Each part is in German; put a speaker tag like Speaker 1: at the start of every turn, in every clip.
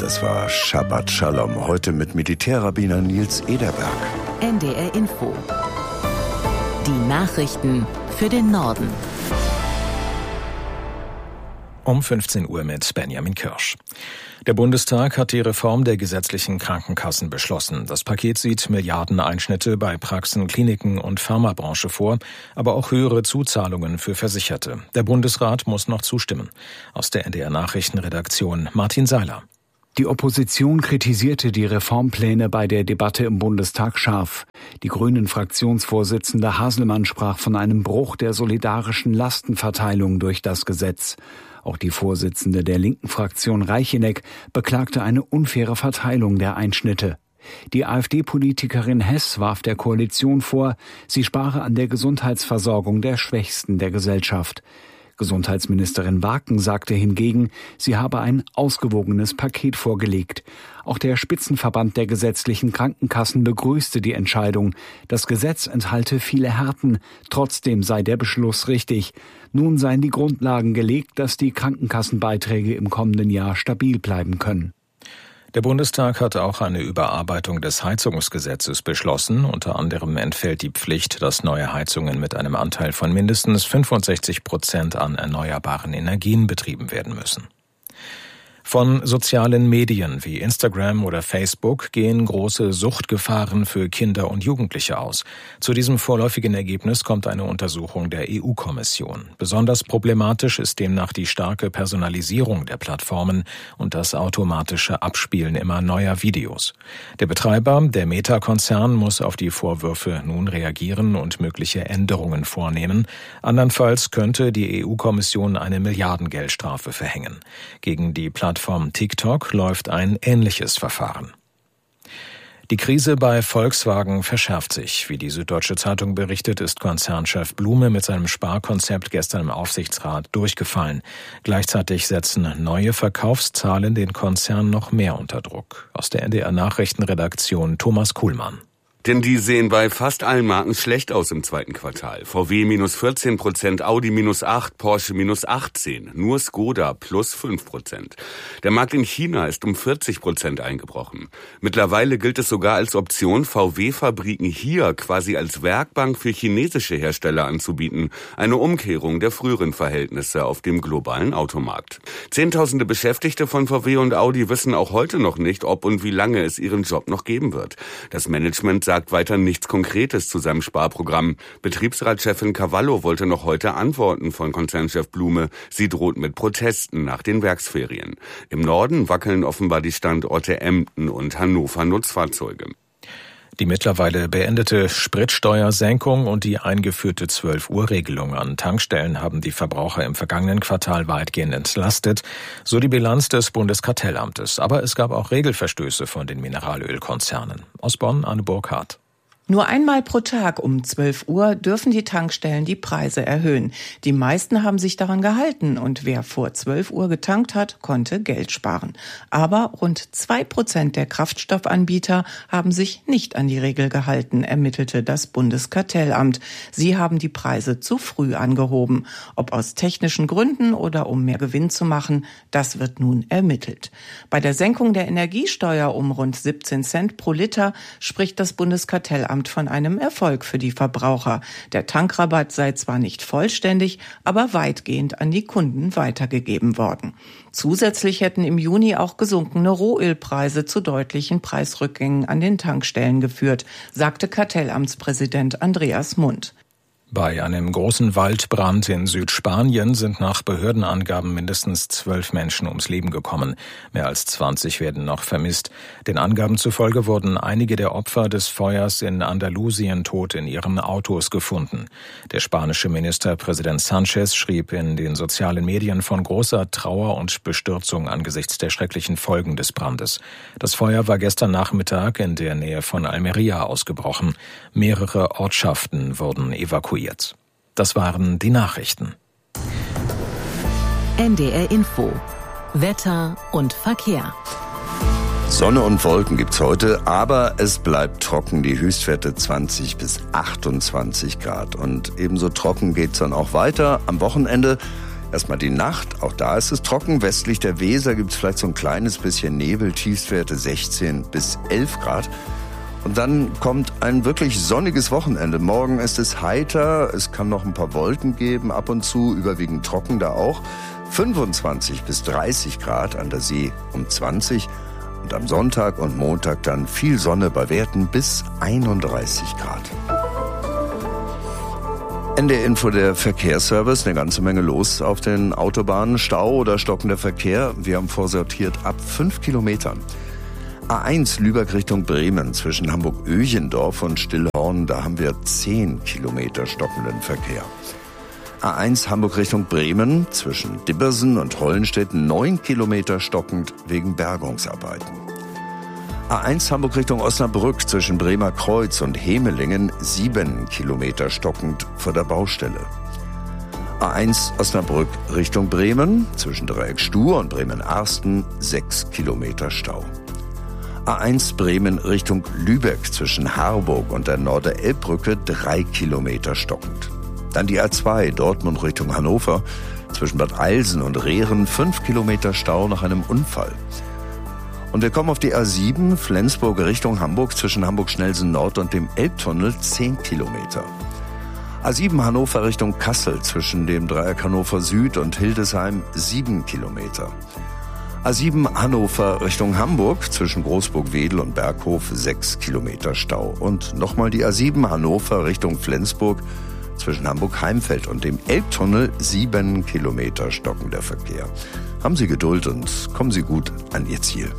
Speaker 1: Das war Shabbat Shalom, heute mit Militärrabbiner Nils Ederberg.
Speaker 2: NDR Info. Die Nachrichten für den Norden.
Speaker 3: Um 15 Uhr mit Benjamin Kirsch. Der Bundestag hat die Reform der gesetzlichen Krankenkassen beschlossen. Das Paket sieht Milliardeneinschnitte bei Praxen, Kliniken und Pharmabranche vor, aber auch höhere Zuzahlungen für Versicherte. Der Bundesrat muss noch zustimmen. Aus der NDR Nachrichtenredaktion Martin Seiler.
Speaker 4: Die Opposition kritisierte die Reformpläne bei der Debatte im Bundestag scharf. Die Grünen-Fraktionsvorsitzende Haselmann sprach von einem Bruch der solidarischen Lastenverteilung durch das Gesetz. Auch die Vorsitzende der linken Fraktion Reicheneck beklagte eine unfaire Verteilung der Einschnitte. Die AfD-Politikerin Hess warf der Koalition vor, sie spare an der Gesundheitsversorgung der Schwächsten der Gesellschaft. Gesundheitsministerin Waken sagte hingegen, sie habe ein ausgewogenes Paket vorgelegt. Auch der Spitzenverband der gesetzlichen Krankenkassen begrüßte die Entscheidung. Das Gesetz enthalte viele Härten, trotzdem sei der Beschluss richtig. Nun seien die Grundlagen gelegt, dass die Krankenkassenbeiträge im kommenden Jahr stabil bleiben können.
Speaker 3: Der Bundestag hat auch eine Überarbeitung des Heizungsgesetzes beschlossen. Unter anderem entfällt die Pflicht, dass neue Heizungen mit einem Anteil von mindestens 65% an erneuerbaren Energien betrieben werden müssen. Von sozialen Medien wie Instagram oder Facebook gehen große Suchtgefahren für Kinder und Jugendliche aus. Zu diesem vorläufigen Ergebnis kommt eine Untersuchung der EU-Kommission. Besonders problematisch ist demnach die starke Personalisierung der Plattformen und das automatische Abspielen immer neuer Videos. Der Betreiber, der Meta-Konzern, muss auf die Vorwürfe nun reagieren und mögliche Änderungen vornehmen. Andernfalls könnte die EU-Kommission eine Milliardengeldstrafe verhängen. Gegen die Plattform TikTok läuft ein ähnliches Verfahren. Die Krise bei Volkswagen verschärft sich. Wie die Süddeutsche Zeitung berichtet, ist Konzernchef Blume mit seinem Sparkonzept gestern im Aufsichtsrat durchgefallen. Gleichzeitig setzen neue Verkaufszahlen den Konzern noch mehr unter Druck. Aus der NDR Nachrichtenredaktion Thomas Kuhlmann.
Speaker 5: Denn die sehen bei fast allen Marken schlecht aus im zweiten Quartal. VW minus 14%, Audi minus 8%, Porsche minus 18%, nur Skoda plus 5%. Der Markt in China ist um 40% eingebrochen. Mittlerweile gilt es sogar als Option, VW-Fabriken hier quasi als Werkbank für chinesische Hersteller anzubieten. Eine Umkehrung der früheren Verhältnisse auf dem globalen Automarkt. Zehntausende Beschäftigte von VW und Audi wissen auch heute noch nicht, ob und wie lange es ihren Job noch geben wird. Das Management sagt weiter nichts Konkretes zu seinem Sparprogramm. Betriebsratschefin Cavallo wollte noch heute antworten von Konzernchef Blume. Sie droht mit Protesten nach den Werksferien. Im Norden wackeln offenbar die Standorte Emden und Hannover Nutzfahrzeuge.
Speaker 3: Die mittlerweile beendete Spritsteuersenkung und die eingeführte 12-Uhr-Regelung an Tankstellen haben die Verbraucher im vergangenen Quartal weitgehend entlastet, so die Bilanz des Bundeskartellamtes. Aber es gab auch Regelverstöße von den Mineralölkonzernen. Aus Bonn, Anne Burkhardt.
Speaker 6: Nur einmal pro Tag um 12 Uhr dürfen die Tankstellen die Preise erhöhen. Die meisten haben sich daran gehalten und wer vor 12 Uhr getankt hat, konnte Geld sparen. Aber rund 2% der Kraftstoffanbieter haben sich nicht an die Regel gehalten, ermittelte das Bundeskartellamt. Sie haben die Preise zu früh angehoben. Ob aus technischen Gründen oder um mehr Gewinn zu machen, das wird nun ermittelt. Bei der Senkung der Energiesteuer um rund 17 Cent pro Liter spricht das Bundeskartellamt von einem Erfolg für die Verbraucher. Der Tankrabatt sei zwar nicht vollständig, aber weitgehend an die Kunden weitergegeben worden. Zusätzlich hätten im Juni auch gesunkene Rohölpreise zu deutlichen Preisrückgängen an den Tankstellen geführt, sagte Kartellamtspräsident Andreas Mund.
Speaker 3: Bei einem großen Waldbrand in Südspanien sind nach Behördenangaben mindestens 12 Menschen ums Leben gekommen. Mehr als 20 werden noch vermisst. Den Angaben zufolge wurden einige der Opfer des Feuers in Andalusien tot in ihren Autos gefunden. Der spanische Ministerpräsident Sanchez schrieb in den sozialen Medien von großer Trauer und Bestürzung angesichts der schrecklichen Folgen des Brandes. Das Feuer war gestern Nachmittag in der Nähe von Almería ausgebrochen. Mehrere Ortschaften wurden evakuiert. Das waren die Nachrichten.
Speaker 2: NDR Info. Wetter und Verkehr.
Speaker 1: Sonne und Wolken gibt's heute, aber es bleibt trocken. Die Höchstwerte 20 bis 28 Grad. Und ebenso trocken geht's dann auch weiter am Wochenende. Erstmal die Nacht, auch da ist es trocken. Westlich der Weser gibt es vielleicht so ein kleines bisschen Nebel, Tiefstwerte 16 bis 11 Grad. Und dann kommt ein wirklich sonniges Wochenende. Morgen ist es heiter, es kann noch ein paar Wolken geben, ab und zu, überwiegend trocken da auch. 25 bis 30 Grad, an der See um 20. Und am Sonntag und Montag dann viel Sonne bei Werten bis 31 Grad. NDR Info, der Verkehrsservice, eine ganze Menge los auf den Autobahnen, Stau oder stockender Verkehr. Wir haben vorsortiert ab 5 Kilometern. A1 Lübeck Richtung Bremen zwischen Hamburg-Öchendorf und Stillhorn, da haben wir 10 Kilometer stockenden Verkehr. A1 Hamburg Richtung Bremen zwischen Dibbersen und Hollenstedt 9 Kilometer stockend wegen Bergungsarbeiten. A1 Hamburg Richtung Osnabrück zwischen Bremer Kreuz und Hemelingen 7 Kilometer stockend vor der Baustelle. A1 Osnabrück Richtung Bremen zwischen Dreieck Stuhr und Bremen-Arsten 6 Kilometer Stau. A1 Bremen Richtung Lübeck zwischen Harburg und der Norderelbbrücke 3 Kilometer stockend. Dann die A2 Dortmund Richtung Hannover zwischen Bad Eilsen und Rehren 5 Kilometer Stau nach einem Unfall. Und wir kommen auf die A7 Flensburg Richtung Hamburg zwischen Hamburg-Schnellsen Nord und dem Elbtunnel 10 Kilometer. A7 Hannover Richtung Kassel zwischen dem Dreieck Hannover Süd und Hildesheim 7 Kilometer. A7 Hannover Richtung Hamburg zwischen Großburg-Wedel und Berghof 6 Kilometer Stau. Und nochmal die A7 Hannover Richtung Flensburg zwischen Hamburg-Heimfeld und dem Elbtunnel 7 Kilometer stockender Verkehr. Haben Sie Geduld und kommen Sie gut an Ihr Ziel.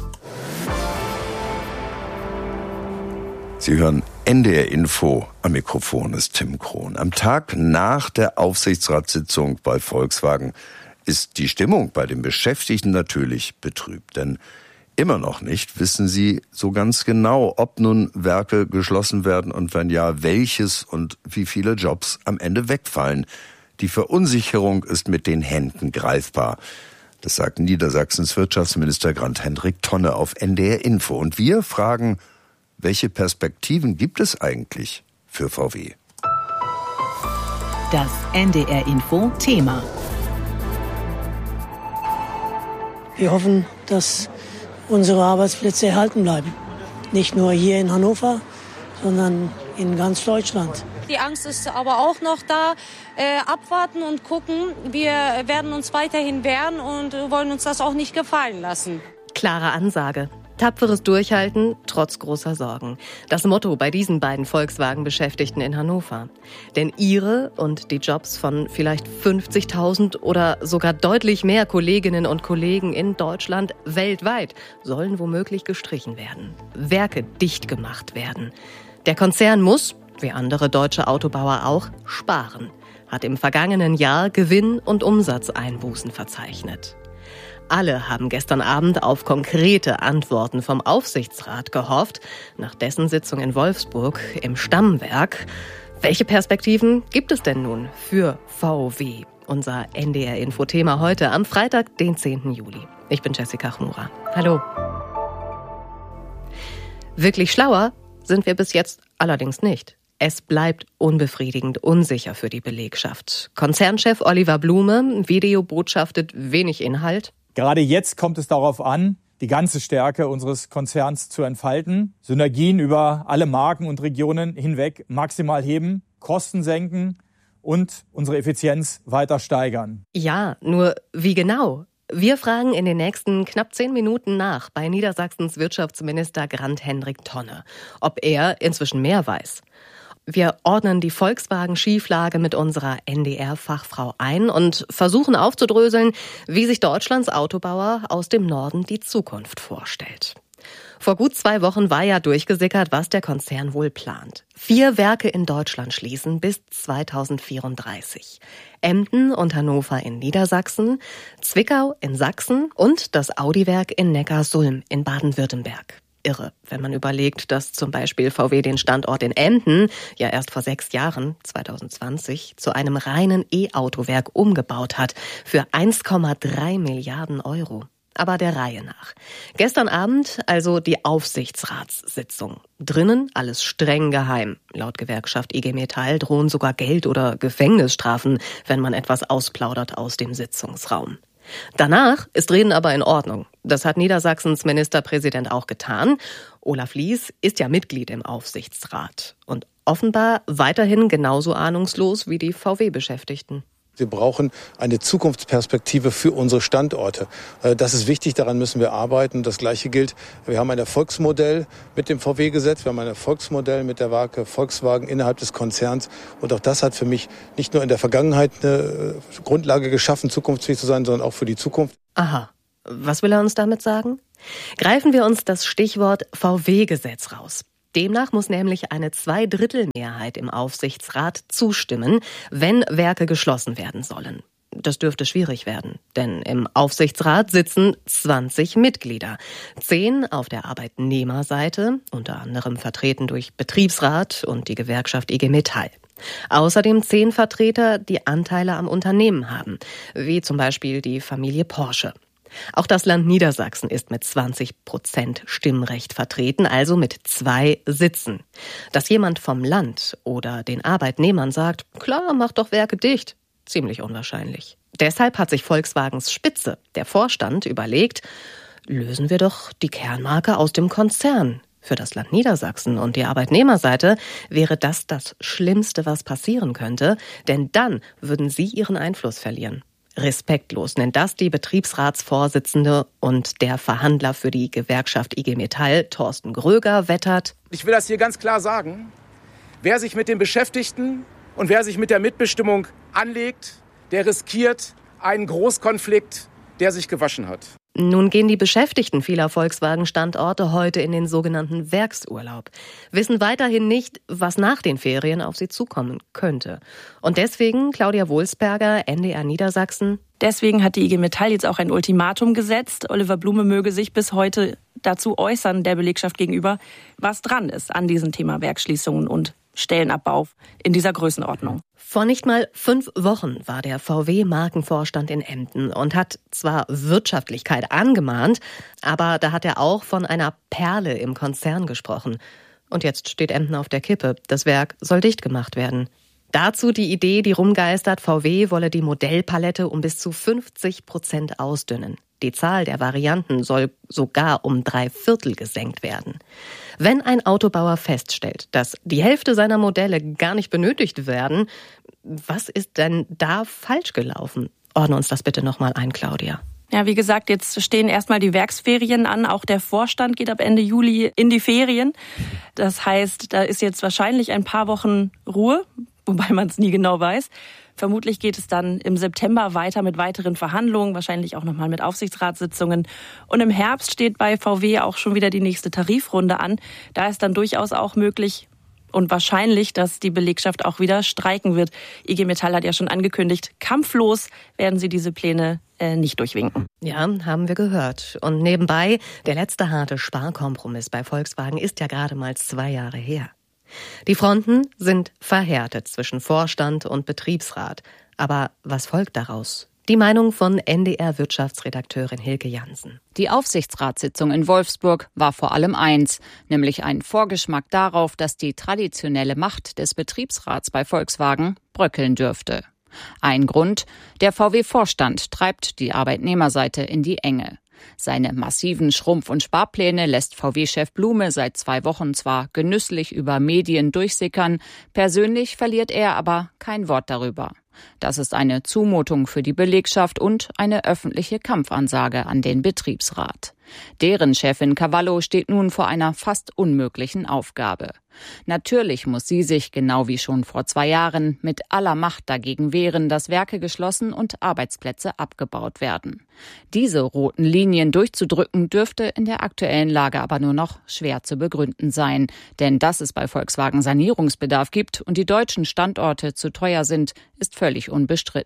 Speaker 1: Sie hören NDR Info, am Mikrofon ist Tim Krohn. Am Tag nach der Aufsichtsratssitzung bei Volkswagen ist die Stimmung bei den Beschäftigten natürlich betrübt. Denn immer noch nicht wissen sie so ganz genau, ob nun Werke geschlossen werden und wenn ja, welches und wie viele Jobs am Ende wegfallen. Die Verunsicherung ist mit den Händen greifbar. Das sagt Niedersachsens Wirtschaftsminister Grant-Hendrik Tonne auf NDR Info. Und wir fragen, welche Perspektiven gibt es eigentlich für VW?
Speaker 2: Das NDR Info Thema.
Speaker 7: Wir hoffen, dass unsere Arbeitsplätze erhalten bleiben. Nicht nur hier in Hannover, sondern in ganz Deutschland.
Speaker 8: Die Angst ist aber auch noch da. Abwarten und gucken. Wir werden uns weiterhin wehren und wollen uns das auch nicht gefallen lassen.
Speaker 9: Klare Ansage. Tapferes Durchhalten trotz großer Sorgen. Das Motto bei diesen beiden Volkswagen-Beschäftigten in Hannover. Denn ihre und die Jobs von vielleicht 50.000 oder sogar deutlich mehr Kolleginnen und Kollegen in Deutschland weltweit sollen womöglich gestrichen werden. Werke dicht gemacht werden. Der Konzern muss, wie andere deutsche Autobauer auch, sparen. Hat im vergangenen Jahr Gewinn- und Umsatzeinbußen verzeichnet. Alle haben gestern Abend auf konkrete Antworten vom Aufsichtsrat gehofft, nach dessen Sitzung in Wolfsburg im Stammwerk. Welche Perspektiven gibt es denn nun für VW? Unser NDR-Info-Thema heute am Freitag, den 10. Juli. Ich bin Jessica Chmura. Hallo. Wirklich schlauer sind wir bis jetzt allerdings nicht. Es bleibt unbefriedigend unsicher für die Belegschaft. Konzernchef Oliver Blume, Video botschaftet wenig Inhalt.
Speaker 10: Gerade jetzt kommt es darauf an, die ganze Stärke unseres Konzerns zu entfalten, Synergien über alle Marken und Regionen hinweg maximal heben, Kosten senken und unsere Effizienz weiter steigern.
Speaker 9: Ja, nur wie genau? Wir fragen in den nächsten knapp 10 Minuten nach bei Niedersachsens Wirtschaftsminister Grant-Hendrik Tonne, ob er inzwischen mehr weiß. Wir ordnen die Volkswagen-Schieflage mit unserer NDR-Fachfrau ein und versuchen aufzudröseln, wie sich Deutschlands Autobauer aus dem Norden die Zukunft vorstellt. Vor gut 2 Wochen war ja durchgesickert, was der Konzern wohl plant. 4 Werke in Deutschland schließen bis 2034. Emden und Hannover in Niedersachsen, Zwickau in Sachsen und das Audi-Werk in Neckarsulm in Baden-Württemberg. Irre, wenn man überlegt, dass zum Beispiel VW den Standort in Emden ja erst vor 6 Jahren, 2020, zu einem reinen E-Autowerk umgebaut hat für 1,3 Milliarden Euro. aber der Reihe nach. Gestern Abend also die Aufsichtsratssitzung. Drinnen alles streng geheim. Laut Gewerkschaft IG Metall drohen sogar Geld- oder Gefängnisstrafen, wenn man etwas ausplaudert aus dem Sitzungsraum. Danach ist Reden aber in Ordnung. Das hat Niedersachsens Ministerpräsident auch getan. Olaf Lies ist ja Mitglied im Aufsichtsrat und offenbar weiterhin genauso ahnungslos wie die VW-Beschäftigten.
Speaker 11: Wir brauchen eine Zukunftsperspektive für unsere Standorte. Das ist wichtig, daran müssen wir arbeiten. Das Gleiche gilt, wir haben ein Erfolgsmodell mit dem VW-Gesetz, wir haben ein Erfolgsmodell mit der Marke Volkswagen innerhalb des Konzerns. Und auch das hat für mich nicht nur in der Vergangenheit eine Grundlage geschaffen, zukunftsfähig zu sein, sondern auch für die Zukunft.
Speaker 9: Aha. Was will er uns damit sagen? Greifen wir uns das Stichwort VW-Gesetz raus. Demnach muss nämlich eine 2/3 im Aufsichtsrat zustimmen, wenn Werke geschlossen werden sollen. Das dürfte schwierig werden, denn im Aufsichtsrat sitzen 20 Mitglieder. 10 auf der Arbeitnehmerseite, unter anderem vertreten durch Betriebsrat und die Gewerkschaft IG Metall. Außerdem 10 Vertreter, die Anteile am Unternehmen haben, wie zum Beispiel die Familie Porsche. Auch das Land Niedersachsen ist mit 20% Stimmrecht vertreten, also mit 2 Sitzen. Dass jemand vom Land oder den Arbeitnehmern sagt, klar, mach doch Werke dicht, ziemlich unwahrscheinlich. Deshalb hat sich Volkswagens Spitze, der Vorstand, überlegt, lösen wir doch die Kernmarke aus dem Konzern. Für das Land Niedersachsen und die Arbeitnehmerseite wäre das Schlimmste, was passieren könnte, denn dann würden sie ihren Einfluss verlieren. Respektlos nennt das die Betriebsratsvorsitzende und der Verhandler für die Gewerkschaft IG Metall, Thorsten Gröger, wettert.
Speaker 12: Ich will das hier ganz klar sagen. Wer sich mit den Beschäftigten und wer sich mit der Mitbestimmung anlegt, der riskiert einen Großkonflikt, der sich gewaschen hat.
Speaker 9: Nun gehen die Beschäftigten vieler Volkswagen-Standorte heute in den sogenannten Werksurlaub, wissen weiterhin nicht, was nach den Ferien auf sie zukommen könnte. Und deswegen, Claudia Wohlsberger, NDR Niedersachsen.
Speaker 13: Deswegen hat die IG Metall jetzt auch ein Ultimatum gesetzt. Oliver Blume möge sich bis heute dazu äußern, der Belegschaft gegenüber, was dran ist an diesem Thema Werksschließungen und Stellenabbau in dieser Größenordnung.
Speaker 9: Vor nicht mal 5 Wochen war der VW-Markenvorstand in Emden und hat zwar Wirtschaftlichkeit angemahnt, aber da hat er auch von einer Perle im Konzern gesprochen. Und jetzt steht Emden auf der Kippe. Das Werk soll dicht gemacht werden. Dazu die Idee, die rumgeistert, VW wolle die Modellpalette um bis zu 50% ausdünnen. Die Zahl der Varianten soll sogar um 3/4 gesenkt werden. Wenn ein Autobauer feststellt, dass die Hälfte seiner Modelle gar nicht benötigt werden, was ist denn da falsch gelaufen? Ordne uns das bitte nochmal ein, Claudia.
Speaker 13: Ja, wie gesagt, jetzt stehen erstmal die Werksferien an. Auch der Vorstand geht ab Ende Juli in die Ferien. Das heißt, da ist jetzt wahrscheinlich ein paar Wochen Ruhe, wobei man es nie genau weiß. Vermutlich geht es dann im September weiter mit weiteren Verhandlungen, wahrscheinlich auch nochmal mit Aufsichtsratssitzungen. Und im Herbst steht bei VW auch schon wieder die nächste Tarifrunde an. Da ist dann durchaus auch möglich und wahrscheinlich, dass die Belegschaft auch wieder streiken wird. IG Metall hat ja schon angekündigt, kampflos werden sie diese Pläne nicht durchwinken.
Speaker 9: Ja, haben wir gehört. Und nebenbei, der letzte harte Sparkompromiss bei Volkswagen ist ja gerade mal 2 Jahre her. Die Fronten sind verhärtet zwischen Vorstand und Betriebsrat. Aber was folgt daraus? Die Meinung von NDR-Wirtschaftsredakteurin Hilke Jansen.
Speaker 14: Die Aufsichtsratssitzung in Wolfsburg war vor allem eins, nämlich ein Vorgeschmack darauf, dass die traditionelle Macht des Betriebsrats bei Volkswagen bröckeln dürfte. Ein Grund, der VW-Vorstand treibt die Arbeitnehmerseite in die Enge. Seine massiven Schrumpf- und Sparpläne lässt VW-Chef Blume seit 2 Wochen zwar genüsslich über Medien durchsickern, persönlich verliert er aber kein Wort darüber. Das ist eine Zumutung für die Belegschaft und eine öffentliche Kampfansage an den Betriebsrat. Deren Chefin Cavallo steht nun vor einer fast unmöglichen Aufgabe. Natürlich muss sie sich, genau wie schon vor 2 Jahren, mit aller Macht dagegen wehren, dass Werke geschlossen und Arbeitsplätze abgebaut werden. Diese roten Linien durchzudrücken, dürfte in der aktuellen Lage aber nur noch schwer zu begründen sein. Denn dass es bei Volkswagen Sanierungsbedarf gibt und die deutschen Standorte zu teuer sind, ist völlig unbestritten.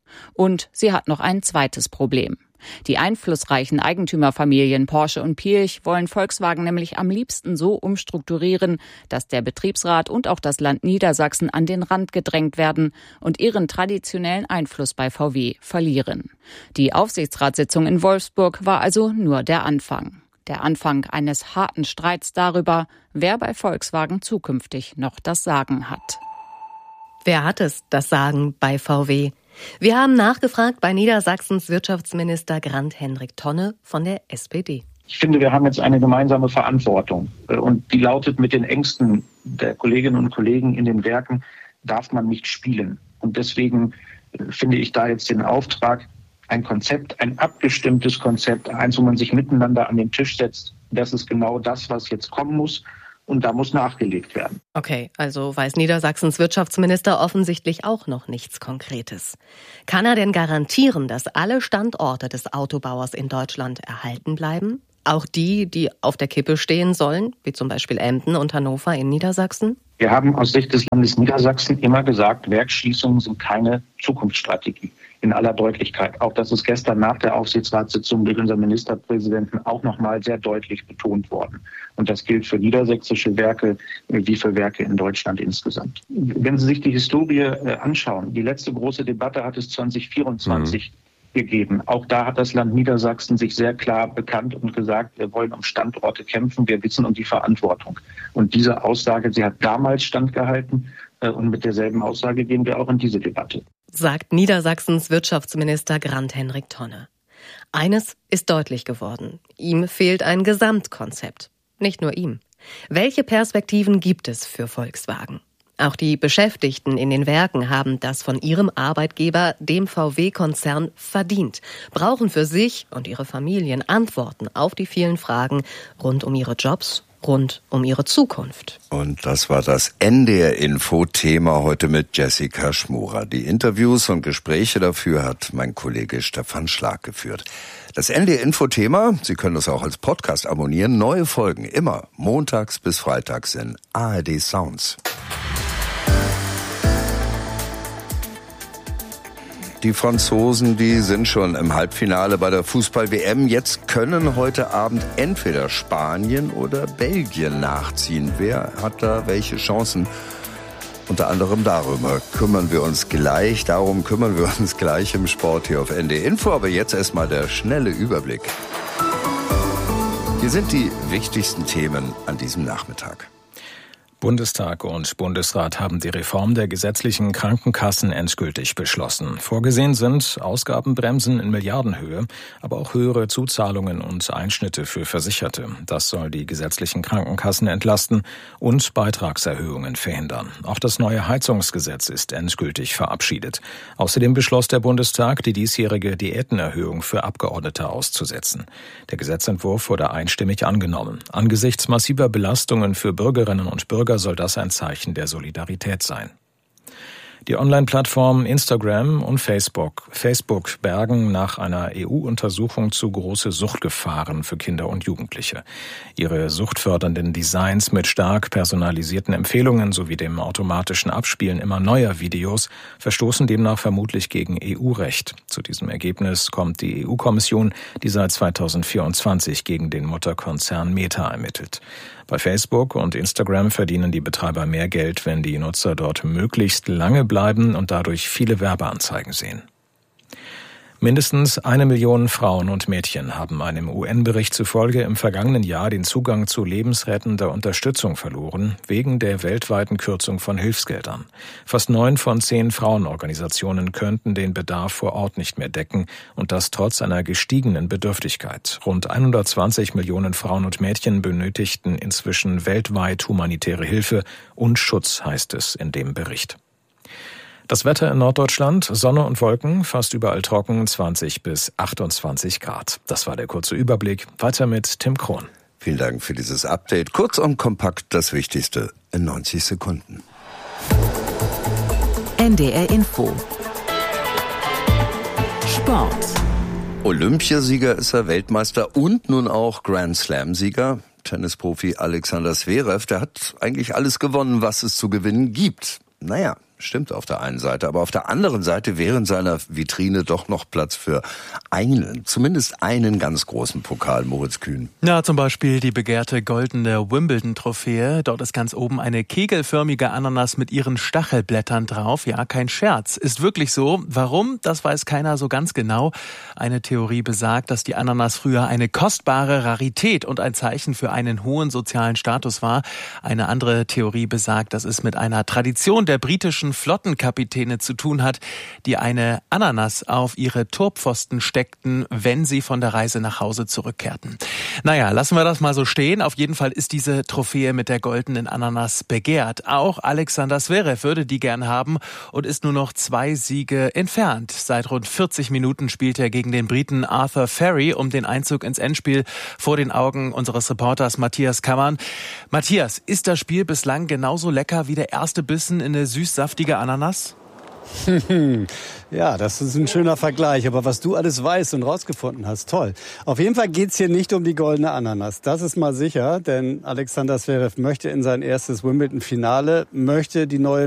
Speaker 14: Und sie hat noch ein zweites Problem. Die einflussreichen Eigentümerfamilien Porsche und Piëch wollen Volkswagen nämlich am liebsten so umstrukturieren, dass der Betriebsrat und auch das Land Niedersachsen an den Rand gedrängt werden und ihren traditionellen Einfluss bei VW verlieren. Die Aufsichtsratssitzung in Wolfsburg war also nur der Anfang. Der Anfang eines harten Streits darüber, wer bei Volkswagen zukünftig noch das Sagen hat.
Speaker 9: Wer hat es, das Sagen bei VW? Wir haben nachgefragt bei Niedersachsens Wirtschaftsminister Grant-Hendrik Tonne von der SPD.
Speaker 15: Ich finde, wir haben jetzt eine gemeinsame Verantwortung. Und die lautet, mit den Ängsten der Kolleginnen und Kollegen in den Werken darf man nicht spielen. Und deswegen finde ich da jetzt den Auftrag, ein Konzept, ein abgestimmtes Konzept, eins, wo man sich miteinander an den Tisch setzt. Das ist genau das, was jetzt kommen muss. Und da muss nachgelegt werden.
Speaker 9: Okay, also weiß Niedersachsens Wirtschaftsminister offensichtlich auch noch nichts Konkretes. Kann er denn garantieren, dass alle Standorte des Autobauers in Deutschland erhalten bleiben? Auch die, die auf der Kippe stehen sollen, wie zum Beispiel Emden und Hannover in Niedersachsen?
Speaker 15: Wir haben aus Sicht des Landes Niedersachsen immer gesagt, Werksschließungen sind keine Zukunftsstrategie. In aller Deutlichkeit. Auch das ist gestern nach der Aufsichtsratssitzung durch unseren Ministerpräsidenten auch nochmal sehr deutlich betont worden. Und das gilt für niedersächsische Werke wie für Werke in Deutschland insgesamt. Wenn Sie sich die Historie anschauen, die letzte große Debatte hat es 2024 gegeben. Auch da hat das Land Niedersachsen sich sehr klar bekannt und gesagt, wir wollen um Standorte kämpfen, wir wissen um die Verantwortung. Und diese Aussage, sie hat damals standgehalten und mit derselben Aussage gehen wir auch in diese Debatte.
Speaker 9: Sagt Niedersachsens Wirtschaftsminister Grant-Hendrik Tonne. Eines ist deutlich geworden. Ihm fehlt ein Gesamtkonzept. Nicht nur ihm. Welche Perspektiven gibt es für Volkswagen? Auch die Beschäftigten in den Werken haben das von ihrem Arbeitgeber, dem VW-Konzern, verdient, brauchen für sich und ihre Familien Antworten auf die vielen Fragen rund um ihre Jobs, rund um ihre Zukunft.
Speaker 1: Und das war das NDR-Info-Thema heute mit Jessica Schmurer. Die Interviews und Gespräche dafür hat mein Kollege Stefan Schlag geführt. Das NDR-Info-Thema, Sie können das auch als Podcast abonnieren, neue Folgen immer montags bis freitags in ARD Sounds. Die Franzosen, die sind schon im Halbfinale bei der Fußball-WM. Jetzt können heute Abend entweder Spanien oder Belgien nachziehen. Wer hat da welche Chancen? Unter anderem darüber kümmern wir uns gleich. Darum kümmern wir uns gleich im Sport hier auf NDR Info. Aber jetzt erstmal der schnelle Überblick. Hier sind die wichtigsten Themen an diesem Nachmittag.
Speaker 3: Bundestag und Bundesrat haben die Reform der gesetzlichen Krankenkassen endgültig beschlossen. Vorgesehen sind Ausgabenbremsen in Milliardenhöhe, aber auch höhere Zuzahlungen und Einschnitte für Versicherte. Das soll die gesetzlichen Krankenkassen entlasten und Beitragserhöhungen verhindern. Auch das neue Heizungsgesetz ist endgültig verabschiedet. Außerdem beschloss der Bundestag, die diesjährige Diätenerhöhung für Abgeordnete auszusetzen. Der Gesetzentwurf wurde einstimmig angenommen. Angesichts massiver Belastungen für Bürgerinnen und Bürger soll das ein Zeichen der Solidarität sein. Die Online-Plattformen Instagram und Facebook bergen nach einer EU-Untersuchung zu große Suchtgefahren für Kinder und Jugendliche. Ihre suchtfördernden Designs mit stark personalisierten Empfehlungen sowie dem automatischen Abspielen immer neuer Videos verstoßen demnach vermutlich gegen EU-Recht. Zu diesem Ergebnis kommt die EU-Kommission, die seit 2024 gegen den Mutterkonzern Meta ermittelt. Bei Facebook und Instagram verdienen die Betreiber mehr Geld, wenn die Nutzer dort möglichst lange bleiben und dadurch viele Werbeanzeigen sehen. Mindestens 1 Million Frauen und Mädchen haben einem UN-Bericht zufolge im vergangenen Jahr den Zugang zu lebensrettender Unterstützung verloren, wegen der weltweiten Kürzung von Hilfsgeldern. Fast 9 von 10 Frauenorganisationen könnten den Bedarf vor Ort nicht mehr decken, und das trotz einer gestiegenen Bedürftigkeit. Rund 120 Millionen Frauen und Mädchen benötigten inzwischen weltweit humanitäre Hilfe und Schutz, heißt es in dem Bericht. Das Wetter in Norddeutschland, Sonne und Wolken, fast überall trocken, 20 bis 28 Grad. Das war der kurze Überblick. Weiter mit Tim Krohn.
Speaker 1: Vielen Dank für dieses Update. Kurz und kompakt das Wichtigste in 90 Sekunden.
Speaker 2: NDR Info. Sport.
Speaker 1: Olympiasieger ist er, Weltmeister und nun auch Grand Slam-Sieger. Tennisprofi Alexander Zverev, der hat eigentlich alles gewonnen, was es zu gewinnen gibt. Naja, Stimmt auf der einen Seite, aber auf der anderen Seite wäre in seiner Vitrine doch noch Platz für zumindest einen ganz großen Pokal, Moritz Kühn.
Speaker 16: Ja, zum Beispiel die begehrte goldene Wimbledon-Trophäe. Dort ist ganz oben eine kegelförmige Ananas mit ihren Stachelblättern drauf. Ja, kein Scherz. Ist wirklich so. Warum? Das weiß keiner so ganz genau. Eine Theorie besagt, dass die Ananas früher eine kostbare Rarität und ein Zeichen für einen hohen sozialen Status war. Eine andere Theorie besagt, dass es mit einer Tradition der britischen Flottenkapitäne zu tun hat, die eine Ananas auf ihre Turpfosten steckten, wenn sie von der Reise nach Hause zurückkehrten. Naja, lassen wir das mal so stehen. Auf jeden Fall ist diese Trophäe mit der goldenen Ananas begehrt. Auch Alexander Zverev würde die gern haben und ist nur noch 2 Siege entfernt. Seit rund 40 Minuten spielt er gegen den Briten Arthur Ferry um den Einzug ins Endspiel vor den Augen unseres Reporters Matthias Kammann. Matthias, ist das Spiel bislang genauso lecker wie der erste Bissen in eine süß-saftige Ananas?
Speaker 17: Ja, das ist ein schöner Vergleich. Aber was du alles weißt und rausgefunden hast, toll. Auf jeden Fall geht's hier nicht um die goldene Ananas. Das ist mal sicher, denn Alexander Zverev möchte in sein erstes Wimbledon-Finale, möchte die neue